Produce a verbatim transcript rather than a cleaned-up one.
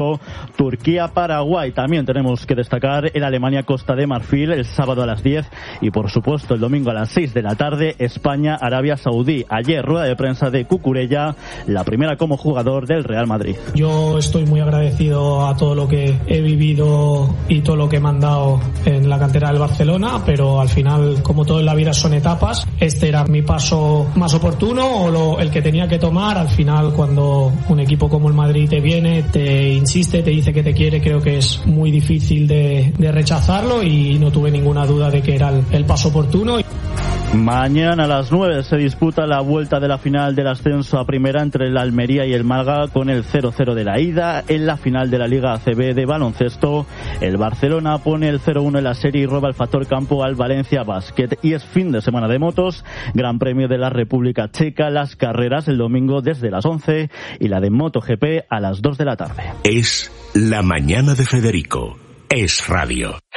Turquía-Paraguay. También tenemos que destacar el Alemania-Costa de Marfil el sábado a las diez y por supuesto el domingo a las seis de la tarde España-Arabia Saudí. Ayer rueda de prensa de Cucurella, la primera como jugador del Real Madrid. Yo estoy muy agradecido a todo lo que he vivido y todo lo que me han dado en la cantera del Barcelona, pero al final, como todo en la vida, son etapas. Este era mi paso más oportuno o lo, el que tenía que tomar. Al final, cuando un equipo como el Madrid te viene, te insiste, te dice que te quiere, creo que es muy difícil de, de rechazarlo y no tuve ninguna duda de que era el, el paso oportuno. Mañana a las nueve se disputa la vuelta de la final del ascenso a primera entre el Almería y el Málaga con el cero cero de la ida. En la final de la Liga A C B de baloncesto, el Barcelona pone el cero uno en la serie y roba el factor campo al Valencia Basket. Y es fin de semana de motos, Gran Premio de la República Checa, las carreras el domingo desde las once y la de MotoGP a las dos de la tarde. Es la mañana de Federico. Es radio.